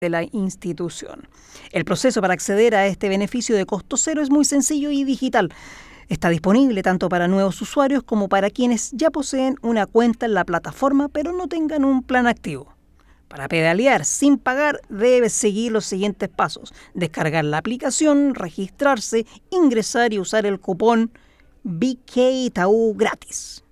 de la institución. El proceso para acceder a este beneficio de costo cero es muy sencillo y digital. Está disponible tanto para nuevos usuarios como para quienes ya poseen una cuenta en la plataforma pero no tengan un plan activo. Para pedalear sin pagar debes seguir los siguientes pasos: descargar la aplicación, registrarse, ingresar y usar el cupón BKTAU gratis.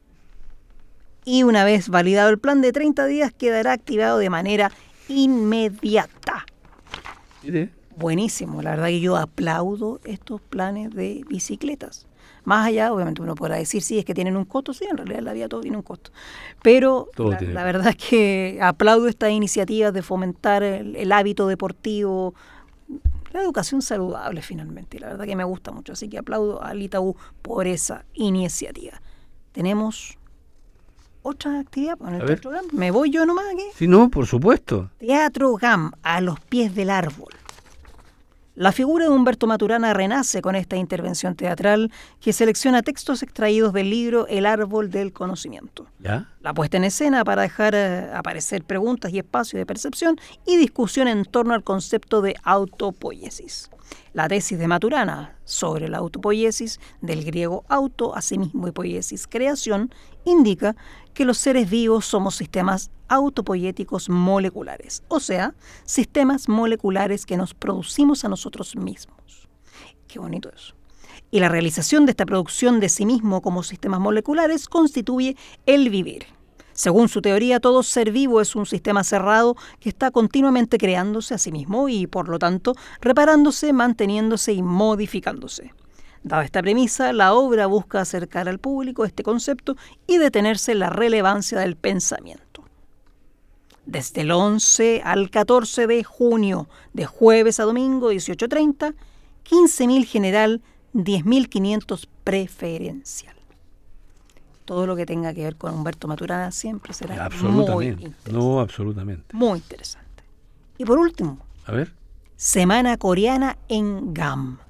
Y una vez validado el plan de 30 días quedará activado de manera inmediata. Mire. Buenísimo, la verdad que yo aplaudo estos planes de bicicletas. Más allá, obviamente uno podrá decir, sí, es que tienen un costo, sí, en realidad la vida todo tiene un costo. Pero la verdad es que aplaudo estas iniciativas de fomentar el hábito deportivo, la educación saludable finalmente. Y la verdad que me gusta mucho, así que aplaudo al Itaú por esa iniciativa. Tenemos otra actividad en el Teatro GAM. ¿Me voy yo nomás aquí? Sí, no, por supuesto. Teatro GAM, a los pies del árbol. La figura de Humberto Maturana renace con esta intervención teatral que selecciona textos extraídos del libro El árbol del conocimiento. ¿Ya? La puesta en escena para dejar aparecer preguntas y espacios de percepción y discusión en torno al concepto de autopoiesis. La tesis de Maturana sobre la autopoiesis, del griego auto, asimismo, y poiesis, creación, indica que los seres vivos somos sistemas autopoiéticos moleculares, o sea, sistemas moleculares que nos producimos a nosotros mismos. Qué bonito eso. Y la realización de esta producción de sí mismo como sistemas moleculares constituye el vivir. Según su teoría, todo ser vivo es un sistema cerrado que está continuamente creándose a sí mismo y, por lo tanto, reparándose, manteniéndose y modificándose. Dada esta premisa, la obra busca acercar al público este concepto y detenerse en la relevancia del pensamiento. Desde el 11 al 14 de junio, de jueves a domingo, 18:30, 15.000 general, 10.500 preferencial. Todo lo que tenga que ver con Humberto Maturana siempre será muy interesante. No, absolutamente. Muy interesante. Y por último, Semana Coreana en GAM.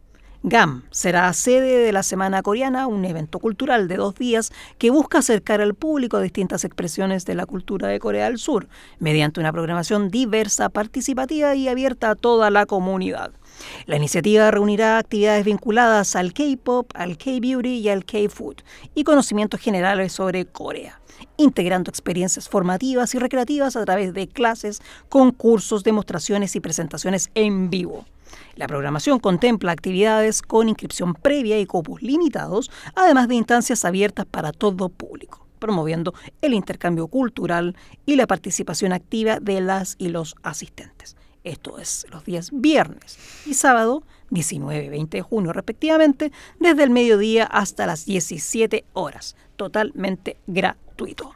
GAM será sede de la Semana Coreana, un evento cultural de 2 días que busca acercar al público a distintas expresiones de la cultura de Corea del Sur, mediante una programación diversa, participativa y abierta a toda la comunidad. La iniciativa reunirá actividades vinculadas al K-pop, al K-beauty y al K-food, y conocimientos generales sobre Corea, integrando experiencias formativas y recreativas a través de clases, concursos, demostraciones y presentaciones en vivo. La programación contempla actividades con inscripción previa y cupos limitados, además de instancias abiertas para todo público, promoviendo el intercambio cultural y la participación activa de las y los asistentes. Esto es los días viernes y sábado, 19 y 20 de junio respectivamente, desde el mediodía hasta las 17 horas, totalmente gratuito.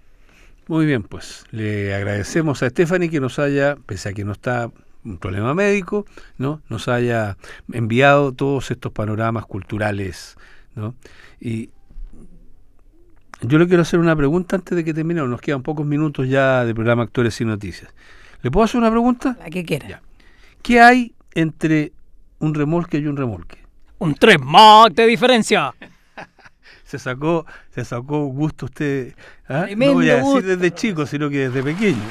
Muy bien, pues le agradecemos a Stephanie que nos haya, pese a que no está un problema médico, ¿no?, nos haya enviado todos estos panoramas culturales, ¿no? Y yo le quiero hacer una pregunta antes de que terminemos. Nos quedan pocos minutos ya de programa Actores y Noticias. ¿Le puedo hacer una pregunta? La que quiera. Ya. ¿Qué hay entre un remolque y un remolque? Un 3 más de diferencia. Se sacó gusto usted, ¿ah? No voy a decir desde chico, sino que desde pequeño.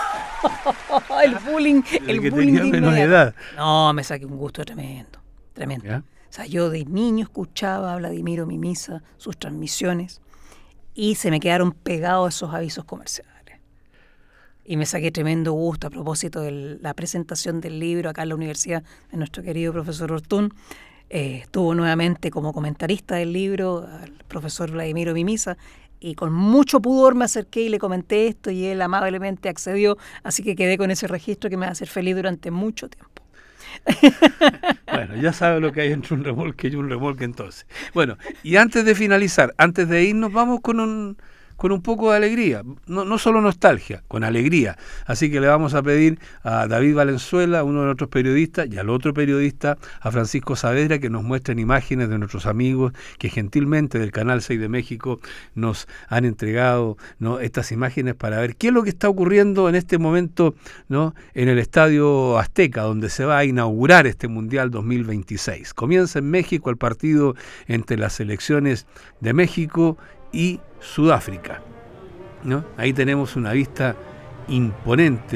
el bullying tenía menos edad. No, me saqué un gusto tremendo. ¿Ya? O sea, yo de niño escuchaba a Vladimiro Mimisa, sus transmisiones, y se me quedaron pegados esos avisos comerciales. Y me saqué tremendo gusto a propósito de la presentación del libro acá en la universidad de nuestro querido profesor Ortún. Estuvo nuevamente como comentarista del libro al profesor Vladimiro Mimisa, y con mucho pudor me acerqué y le comenté esto y él amablemente accedió, así que quedé con ese registro que me va a hacer feliz durante mucho tiempo. Bueno, ya sabe lo que hay entre un remolque y un remolque entonces. Bueno, y antes de finalizar, antes de irnos, vamos con un poco de alegría, no solo nostalgia, con alegría. Así que le vamos a pedir a David Valenzuela, uno de nuestros periodistas, y al otro periodista, a Francisco Saavedra, que nos muestren imágenes de nuestros amigos que gentilmente del Canal 6 de México nos han entregado, ¿no?, estas imágenes para ver qué es lo que está ocurriendo en este momento, ¿no?, en el Estadio Azteca, donde se va a inaugurar este Mundial 2026. Comienza en México el partido entre las selecciones de México y Sudáfrica, ¿no? Ahí tenemos una vista imponente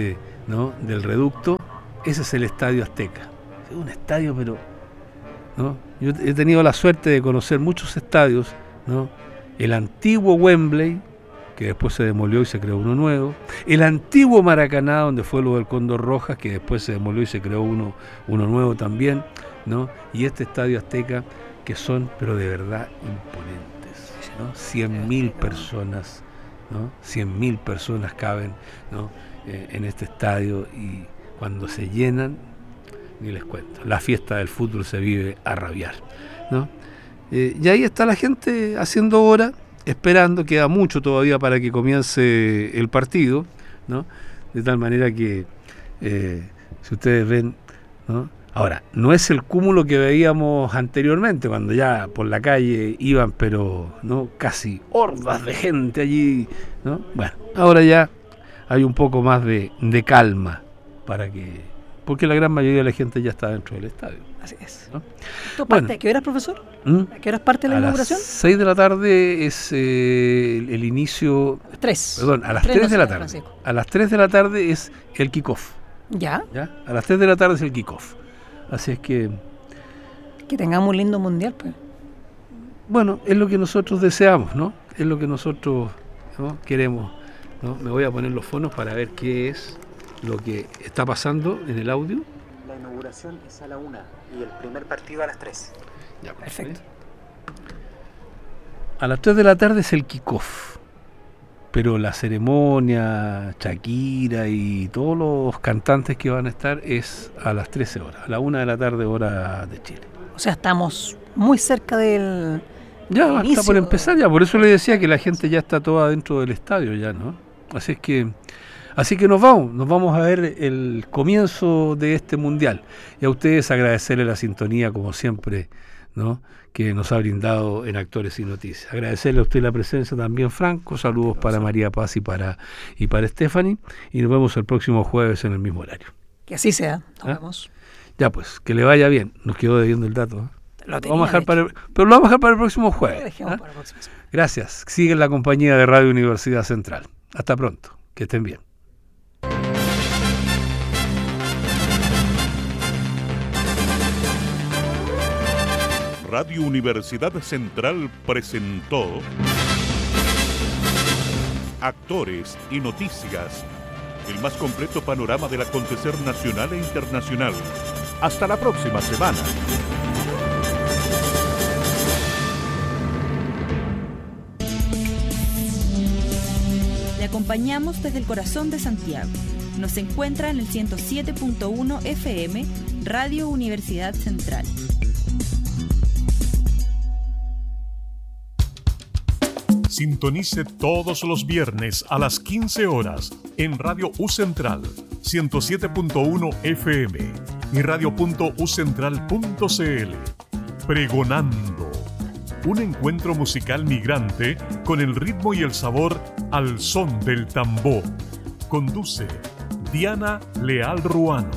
¿no?, del reducto, ese es el Estadio Azteca. Es un estadio, pero, ¿no?, yo he tenido la suerte de conocer muchos estadios, ¿no?, el antiguo Wembley, que después se demolió y se creó uno nuevo, el antiguo Maracaná, donde fue lo del Cóndor Rojas, que después se demolió y se creó uno nuevo también, ¿no?, y este Estadio Azteca, que son, pero de verdad, imponentes, ¿no? 100.000 personas, ¿no? 100.000 personas caben, ¿no?, en este estadio, y cuando se llenan, ni les cuento, la fiesta del fútbol se vive a rabiar, ¿no? Y ahí está la gente haciendo hora, esperando, queda mucho todavía para que comience el partido, ¿no?, de tal manera que, si ustedes ven, ¿no?, ahora, no es el cúmulo que veíamos anteriormente, cuando ya por la calle iban, pero, ¿no?, casi hordas de gente allí, ¿no? Bueno, ahora ya hay un poco más de calma, porque la gran mayoría de la gente ya está dentro del estadio. Así es. ¿No? ¿Tú parte, ¿a qué horas, profesor? ¿A qué horas parte la inauguración? A las 6 de la tarde es el inicio... 3. Perdón, a las 3 de la tarde. Francisco. A las 3 de la tarde es el kickoff. ¿Ya? A las 3 de la tarde es el kickoff. Así es que... Que tengamos un lindo mundial, pues. Bueno, es lo que nosotros deseamos, ¿no? Es lo que nosotros, ¿no?, queremos, ¿no? Me voy a poner los fonos para ver qué es lo que está pasando en el audio. La inauguración es a la 1 y el primer partido a las 3. Ya, perfecto. A las 3 de la tarde es el kickoff, pero la ceremonia, Shakira y todos los cantantes que van a estar es a las 13 horas, a la 1 de la tarde, hora de Chile. O sea, estamos muy cerca del... Ya está por empezar, ya, por eso le decía que la gente ya está toda dentro del estadio ya, ¿no? Así que nos vamos a ver el comienzo de este mundial. Y a ustedes agradecerle la sintonía, como siempre, ¿no?, que nos ha brindado en Actores y Noticias. Agradecerle a usted la presencia también, Franco. Saludos para María Paz y para Stephanie. Y nos vemos el próximo jueves en el mismo horario. Que así sea. Nos vemos. Ya pues, que le vaya bien. Nos quedó debiendo el dato, ¿eh? Lo vamos a dejar pero lo vamos a dejar para el próximo jueves. Para el próximo. Gracias. Sigue en la compañía de Radio Universidad Central. Hasta pronto. Que estén bien. Radio Universidad Central presentó Actores y Noticias, el más completo panorama del acontecer nacional e internacional. Hasta la próxima semana. Le acompañamos desde el corazón de Santiago. Nos encuentra en el 107.1 FM, Radio Universidad Central. Sintonice todos los viernes a las 15 horas en Radio U Central 107.1 FM y radio.ucentral.cl. Pregonando. Un encuentro musical migrante con el ritmo y el sabor al son del tambor. Conduce Diana Leal Ruano.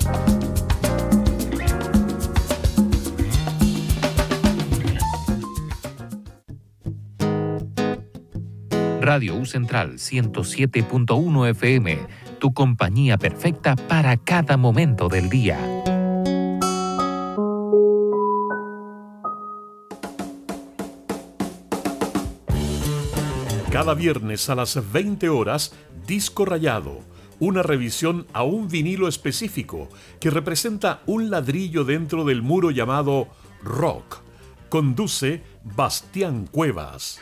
Radio U Central 107.1 FM, tu compañía perfecta para cada momento del día. Cada viernes a las 20 horas, Disco Rayado, una revisión a un vinilo específico que representa un ladrillo dentro del muro llamado rock. Conduce Bastián Cuevas.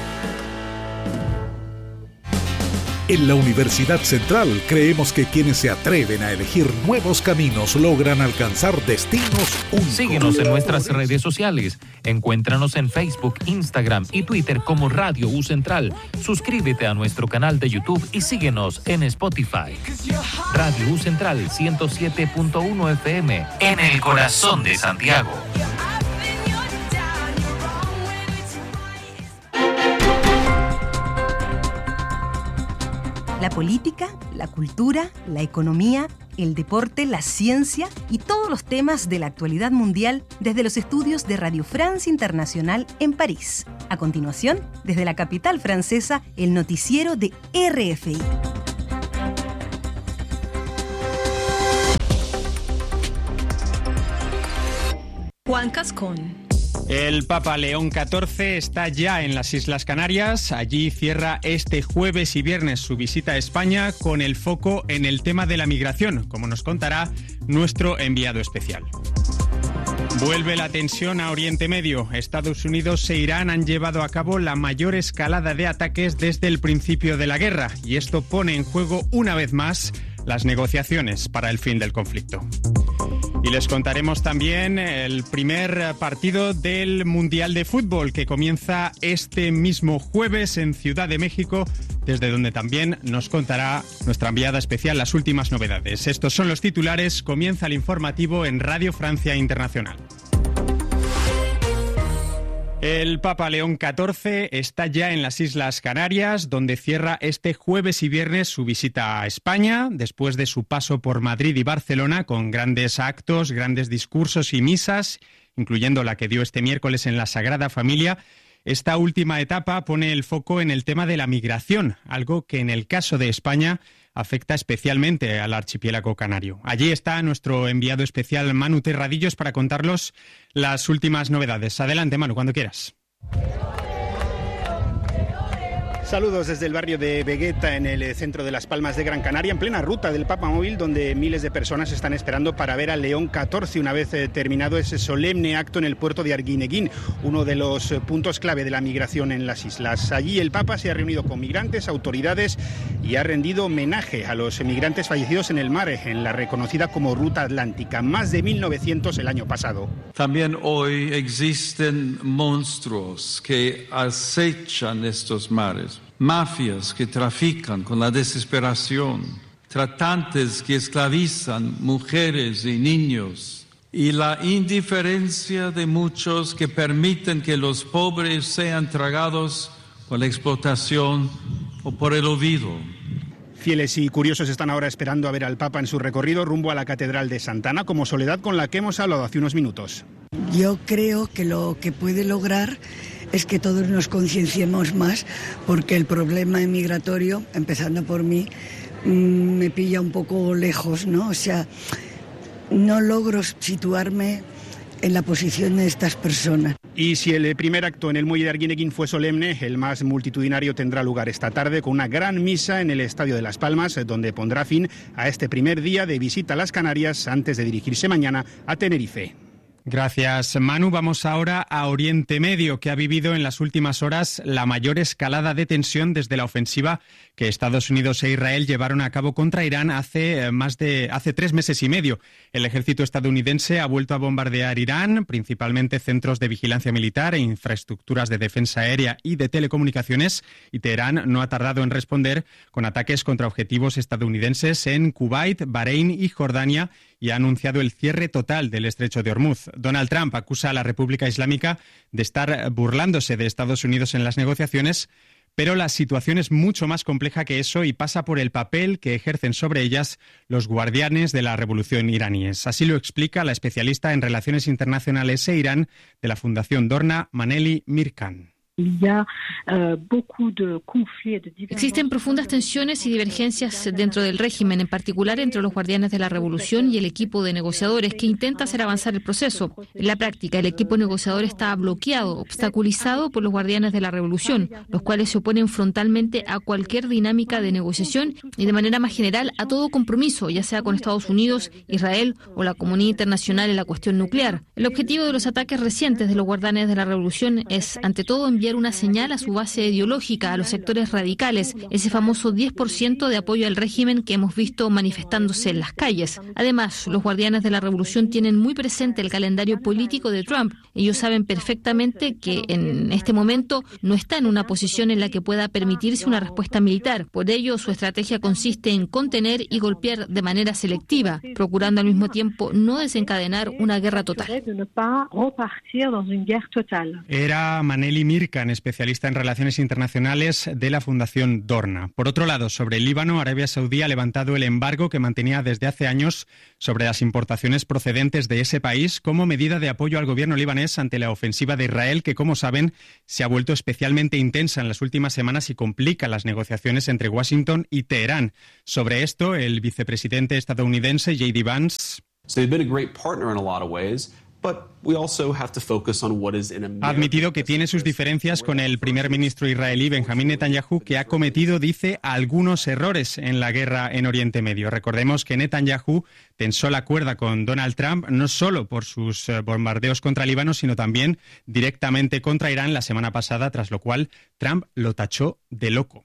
En la Universidad Central creemos que quienes se atreven a elegir nuevos caminos logran alcanzar destinos únicos. Síguenos en nuestras redes sociales. Encuéntranos en Facebook, Instagram y Twitter como Radio U Central. Suscríbete a nuestro canal de YouTube y síguenos en Spotify. Radio U Central 107.1 FM, en el corazón de Santiago. La política, la cultura, la economía, el deporte, la ciencia y todos los temas de la actualidad mundial desde los estudios de Radio France Internacional en París. A continuación, desde la capital francesa, el noticiero de RFI. Juan Cascón. El Papa León XIV está ya en las Islas Canarias. Allí cierra este jueves y viernes su visita a España con el foco en el tema de la migración, como nos contará nuestro enviado especial. Vuelve la tensión a Oriente Medio. Estados Unidos e Irán han llevado a cabo la mayor escalada de ataques desde el principio de la guerra, y esto pone en juego una vez más las negociaciones para el fin del conflicto. Y les contaremos también el primer partido del Mundial de Fútbol, que comienza este mismo jueves en Ciudad de México, desde donde también nos contará nuestra enviada especial las últimas novedades. Estos son los titulares. Comienza el informativo en Radio Francia Internacional. El Papa León XIV está ya en las Islas Canarias, donde cierra este jueves y viernes su visita a España, después de su paso por Madrid y Barcelona, con grandes actos, grandes discursos y misas, incluyendo la que dio este miércoles en la Sagrada Familia. Esta última etapa pone el foco en el tema de la migración, algo que en el caso de España afecta especialmente al archipiélago canario. Allí está nuestro enviado especial Manu Terradillos para contarlos las últimas novedades. Adelante, Manu, cuando quieras. Saludos desde el barrio de Vegueta, en el centro de Las Palmas de Gran Canaria, en plena ruta del Papa Móvil, donde miles de personas están esperando para ver a León XIV una vez terminado ese solemne acto en el puerto de Arguineguín, uno de los puntos clave de la migración en las islas. Allí el Papa se ha reunido con migrantes, autoridades y ha rendido homenaje a los migrantes fallecidos en el mar, en la reconocida como Ruta Atlántica, más de 1.900 el año pasado. También hoy existen monstruos que acechan estos mares. Mafias que trafican con la desesperación, tratantes que esclavizan mujeres y niños, y la indiferencia de muchos que permiten que los pobres sean tragados por la explotación o por el olvido. Fieles y curiosos están ahora esperando a ver al Papa en su recorrido rumbo a la Catedral de Santa Ana, como Soledad, con la que hemos hablado hace unos minutos. Yo creo que lo que puede lograr es que todos nos concienciemos más, porque el problema migratorio, empezando por mí, me pilla un poco lejos, ¿no? O sea, no logro situarme en la posición de estas personas. Y si el primer acto en el muelle de Arguineguín fue solemne, el más multitudinario tendrá lugar esta tarde con una gran misa en el Estadio de Las Palmas, donde pondrá fin a este primer día de visita a las Canarias antes de dirigirse mañana a Tenerife. Gracias, Manu. Vamos ahora a Oriente Medio, que ha vivido en las últimas horas la mayor escalada de tensión desde la ofensiva que Estados Unidos e Israel llevaron a cabo contra Irán hace 3 meses y medio. El ejército estadounidense ha vuelto a bombardear Irán, principalmente centros de vigilancia militar e infraestructuras de defensa aérea y de telecomunicaciones, y Teherán no ha tardado en responder con ataques contra objetivos estadounidenses en Kuwait, Bahrein y Jordania, y ha anunciado el cierre total del estrecho de Hormuz. Donald Trump acusa a la República Islámica de estar burlándose de Estados Unidos en las negociaciones, pero la situación es mucho más compleja que eso y pasa por el papel que ejercen sobre ellas los guardianes de la revolución iraníes. Así lo explica la especialista en relaciones internacionales e Irán de la Fundación Dorna, Maneli Mirkan. Existen profundas tensiones y divergencias dentro del régimen, en particular entre los guardianes de la revolución y el equipo de negociadores que intenta hacer avanzar el proceso. En la práctica, el equipo negociador está bloqueado, obstaculizado por los guardianes de la revolución, los cuales se oponen frontalmente a cualquier dinámica de negociación y de manera más general a todo compromiso, ya sea con Estados Unidos, Israel o la comunidad internacional en la cuestión nuclear. El objetivo de los ataques recientes de los guardianes de la revolución es, ante todo, enviar una señal a su base ideológica, a los sectores radicales, ese famoso 10% de apoyo al régimen que hemos visto manifestándose en las calles. Además, los guardianes de la revolución tienen muy presente el calendario político de Trump. Ellos saben perfectamente que en este momento no está en una posición en la que pueda permitirse una respuesta militar. Por ello, su estrategia consiste en contener y golpear de manera selectiva, procurando al mismo tiempo no desencadenar una guerra total. Era Maneli Mirkan, especialista en relaciones internacionales de la Fundación Dorna. Por otro lado, sobre el Líbano, Arabia Saudí ha levantado el embargo que mantenía desde hace años sobre las importaciones procedentes de ese país como medida de apoyo al gobierno libanés ante la ofensiva de Israel, que, como saben, se ha vuelto especialmente intensa en las últimas semanas y complica las negociaciones entre Washington y Teherán. Sobre esto, el vicepresidente estadounidense J.D. Vance. Ha admitido que tiene sus diferencias con el primer ministro israelí Benjamín Netanyahu, que ha cometido, dice, algunos errores en la guerra en Oriente Medio. Recordemos que Netanyahu tensó la cuerda con Donald Trump no solo por sus bombardeos contra Líbano, sino también directamente contra Irán la semana pasada, tras lo cual Trump lo tachó de loco.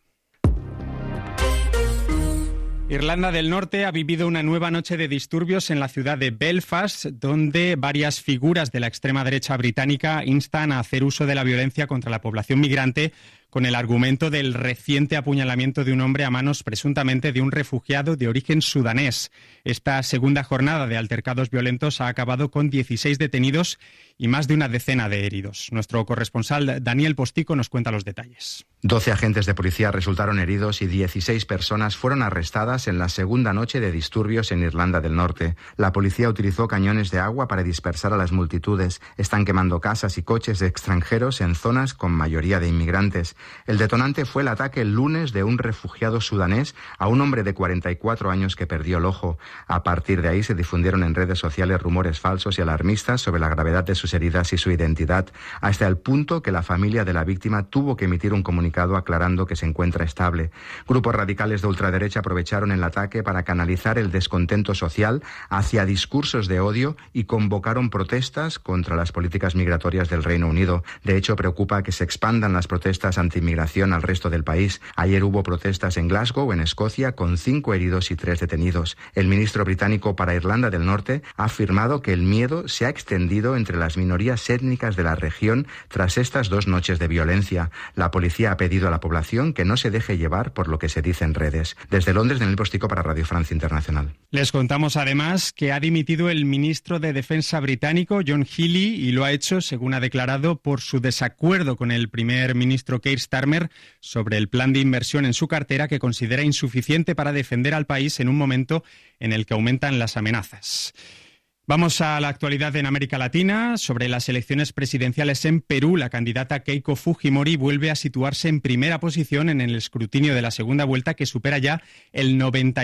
Irlanda del Norte ha vivido una nueva noche de disturbios en la ciudad de Belfast, donde varias figuras de la extrema derecha británica instan a hacer uso de la violencia contra la población migrante con el argumento del reciente apuñalamiento de un hombre a manos presuntamente de un refugiado de origen sudanés. Esta segunda jornada de altercados violentos ha acabado con 16 detenidos y más de una decena de heridos. Nuestro corresponsal Daniel Postico nos cuenta los detalles. 12 agentes de policía resultaron heridos y 16 personas fueron arrestadas en la segunda noche de disturbios en Irlanda del Norte. La policía utilizó cañones de agua para dispersar a las multitudes. Están quemando casas y coches de extranjeros en zonas con mayoría de inmigrantes. El detonante fue el ataque el lunes de un refugiado sudanés a un hombre de 44 años que perdió el ojo. A partir de ahí se difundieron en redes sociales rumores falsos y alarmistas sobre la gravedad de sus heridas y su identidad, hasta el punto que la familia de la víctima tuvo que emitir un comunicado aclarando que se encuentra estable. Grupos radicales de ultraderecha aprovecharon el ataque para canalizar el descontento social hacia discursos de odio y convocaron protestas contra las políticas migratorias del Reino Unido. De hecho, preocupa que se expandan las protestas anti-inmigración al resto del país. Ayer hubo protestas en Glasgow, en Escocia, con 5 heridos y 3 detenidos. El ministro británico para Irlanda del Norte ha afirmado que el miedo se ha extendido entre las minorías étnicas de la región tras estas 2 noches de violencia. La policía ha pedido a la población que no se deje llevar por lo que se dice en redes. Desde Londres, Daniel Postico para Radio Francia Internacional. Les contamos además que ha dimitido el ministro de Defensa británico, John Healey, y lo ha hecho, según ha declarado, por su desacuerdo con el primer ministro Keir Starmer sobre el plan de inversión en su cartera que considera insuficiente para defender al país en un momento en el que aumentan las amenazas. Vamos a la actualidad en América Latina. Sobre las elecciones presidenciales en Perú, la candidata Keiko Fujimori vuelve a situarse en primera posición en el escrutinio de la segunda vuelta, que supera ya el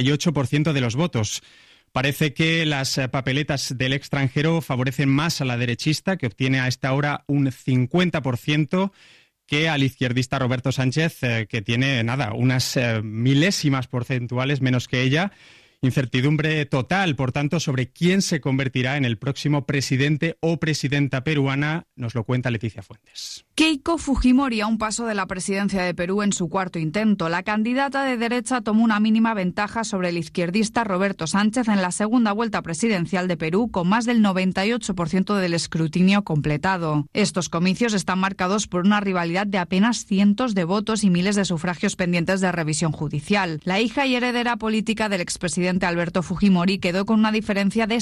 98% de los votos. Parece que las papeletas del extranjero favorecen más a la derechista, que obtiene a esta hora un 50%, que al izquierdista Roberto Sánchez, que tiene unas milésimas porcentuales menos que ella. Incertidumbre total, por tanto, sobre quién se convertirá en el próximo presidente o presidenta peruana, nos lo cuenta Leticia Fuentes. Keiko Fujimori a un paso de la presidencia de Perú en su cuarto intento. La candidata de derecha tomó una mínima ventaja sobre el izquierdista Roberto Sánchez en la segunda vuelta presidencial de Perú, con más del 98% del escrutinio completado. Estos comicios están marcados por una rivalidad de apenas cientos de votos y miles de sufragios pendientes de revisión judicial. La hija y heredera política del expresidente Alberto Fujimori quedó con una diferencia de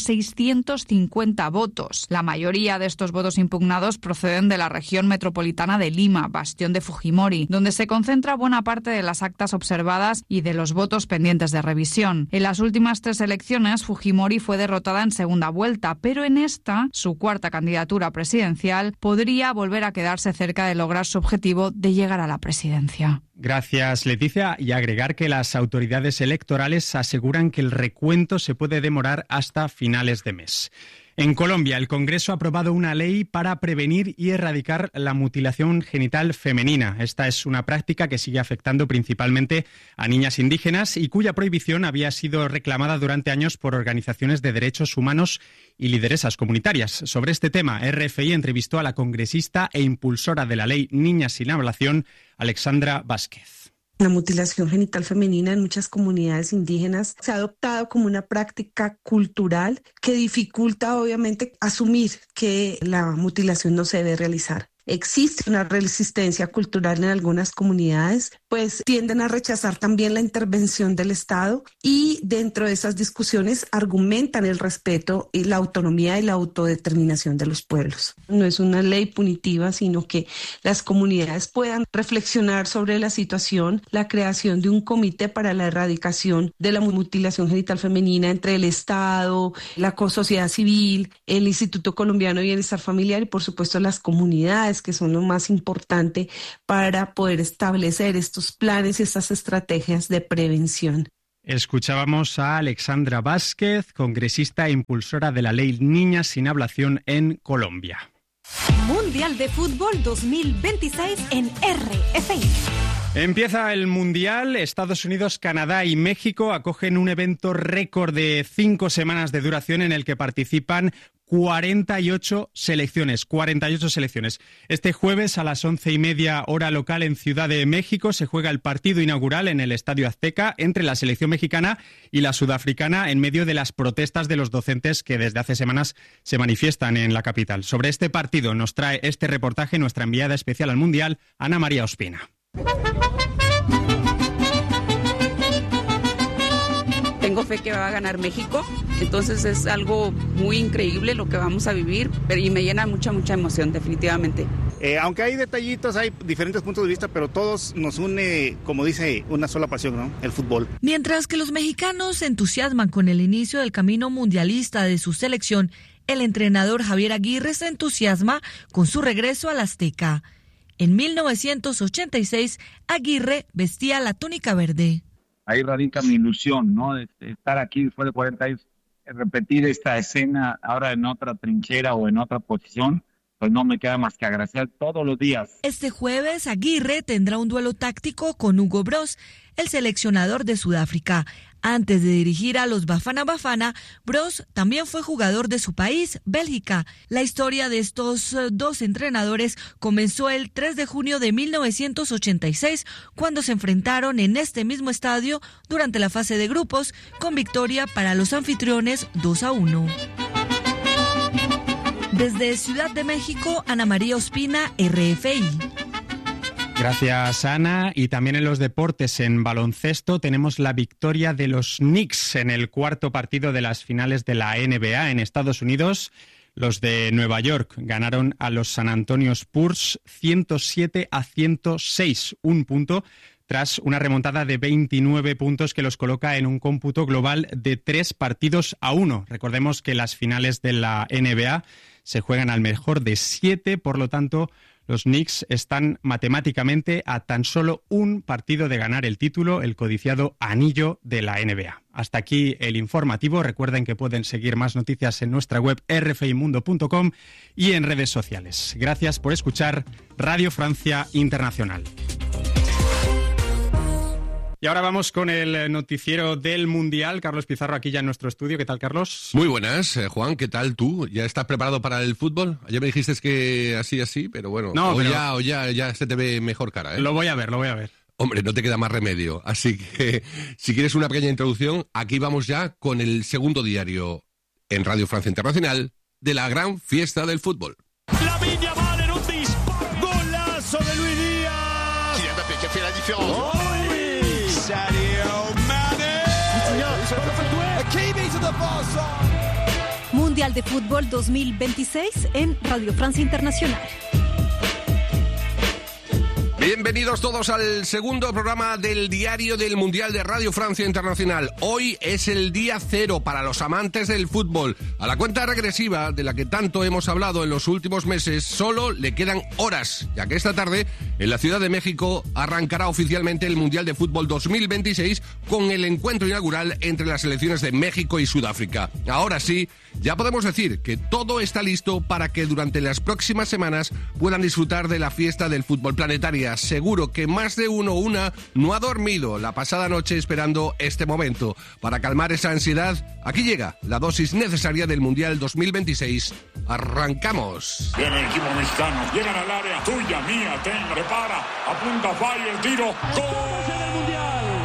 650 votos. La mayoría de estos votos impugnados proceden de la región metropolitana de Lima, bastión de Fujimori, donde se concentra buena parte de las actas observadas y de los votos pendientes de revisión. En las últimas 3 elecciones, Fujimori fue derrotada en segunda vuelta, pero en esta, su cuarta candidatura presidencial, podría volver a quedarse cerca de lograr su objetivo de llegar a la presidencia. Gracias, Leticia. Y agregar que las autoridades electorales aseguran que el recuento se puede demorar hasta finales de mes. En Colombia, el Congreso ha aprobado una ley para prevenir y erradicar la mutilación genital femenina. Esta es una práctica que sigue afectando principalmente a niñas indígenas y cuya prohibición había sido reclamada durante años por organizaciones de derechos humanos y lideresas comunitarias. Sobre este tema, RFI entrevistó a la congresista e impulsora de la ley Niñas sin Ablación, Alexandra Vázquez. La mutilación genital femenina en muchas comunidades indígenas se ha adoptado como una práctica cultural que dificulta obviamente asumir que la mutilación no se debe realizar. Existe una resistencia cultural en algunas comunidades, pues tienden a rechazar también la intervención del Estado y dentro de esas discusiones argumentan el respeto y la autonomía y la autodeterminación de los pueblos. No es una ley punitiva, sino que las comunidades puedan reflexionar sobre la situación, la creación de un comité para la erradicación de la mutilación genital femenina entre el Estado, la sociedad civil, el Instituto Colombiano de Bienestar Familiar y por supuesto las comunidades, que son lo más importante para poder establecer estos planes y estas estrategias de prevención. Escuchábamos a Alexandra Vázquez, congresista e impulsora de la ley Niñas sin Ablación en Colombia. Mundial de Fútbol 2026 en RFI. Empieza el Mundial. Estados Unidos, Canadá y México acogen un evento récord de 5 semanas de duración en el que participan 48 selecciones. Este jueves a las 11:30 hora local en Ciudad de México se juega el partido inaugural en el Estadio Azteca entre la selección mexicana y la sudafricana en medio de las protestas de los docentes que desde hace semanas se manifiestan en la capital. Sobre este partido nos trae este reportaje nuestra enviada especial al Mundial, Ana María Ospina. Tengo fe que va a ganar México, entonces es algo muy increíble lo que vamos a vivir, y me llena mucha emoción, definitivamente. Aunque hay detallitos, hay diferentes puntos de vista, pero todos nos une, como dice, una sola pasión, ¿no? El fútbol. Mientras que los mexicanos se entusiasman con el inicio del camino mundialista de su selección, el entrenador Javier Aguirre se entusiasma con su regreso al Azteca. En 1986, Aguirre vestía la túnica verde. Ahí radica mi ilusión, ¿no? De estar aquí después de 40 años, repetir esta escena ahora en otra trinchera o en otra posición, pues no me queda más que agradecer todos los días. Este jueves, Aguirre tendrá un duelo táctico con Hugo Broos, el seleccionador de Sudáfrica. Antes de dirigir a los Bafana Bafana, Broos también fue jugador de su país, Bélgica. La historia de estos dos entrenadores comenzó el 3 de junio de 1986, cuando se enfrentaron en este mismo estadio durante la fase de grupos, con victoria para los anfitriones 2-1. Desde Ciudad de México, Ana María Ospina, RFI. Gracias, Ana. Y también en los deportes, en baloncesto, tenemos la victoria de los Knicks en el cuarto partido de las finales de la NBA en Estados Unidos. Los de Nueva York ganaron a los San Antonio Spurs 107-106, un punto, tras una remontada de 29 puntos que los coloca en un cómputo global de 3-1. Recordemos que las finales de la NBA se juegan al mejor de 7, por lo tanto, los Knicks están matemáticamente a tan solo un partido de ganar el título, el codiciado anillo de la NBA. Hasta aquí el informativo. Recuerden que pueden seguir más noticias en nuestra web rfimundo.com y en redes sociales. Gracias por escuchar Radio Francia Internacional. Y ahora vamos con el noticiero del Mundial. Carlos Pizarro aquí ya en nuestro estudio. ¿Qué tal, Carlos? Muy buenas, Juan. ¿Qué tal tú? ¿Ya estás preparado para el fútbol? Ayer me dijiste que así, pero bueno. No, ya se te ve mejor cara, ¿eh? Lo voy a ver. Hombre, no te queda más remedio. Así que, si quieres una pequeña introducción, aquí vamos ya con el segundo diario en Radio Francia Internacional de la gran fiesta del fútbol. Lamine Yamal en un disparo. Golazo de Luis Díaz. Kylian Mbappé que fait la différence. Oh, Sadio Mané. Mundial de Fútbol 2026 en Radio Francia Internacional. Bienvenidos todos al segundo programa del Diario del Mundial de Radio Francia Internacional. Hoy es el día cero para los amantes del fútbol. A la cuenta regresiva de la que tanto hemos hablado en los últimos meses, solo le quedan horas, ya que esta tarde en la Ciudad de México arrancará oficialmente el Mundial de Fútbol 2026 con el encuentro inaugural entre las selecciones de México y Sudáfrica. Ahora sí, ya podemos decir que todo está listo para que durante las próximas semanas puedan disfrutar de la fiesta del fútbol planetaria. Seguro que más de uno o una no ha dormido la pasada noche esperando este momento. Para calmar esa ansiedad, aquí llega la dosis necesaria del Mundial 2026. ¡Arrancamos! Viene el equipo mexicano, llegan al área, tuya, mía, ten, prepara, apunta, falla, el tiro, ¡gol!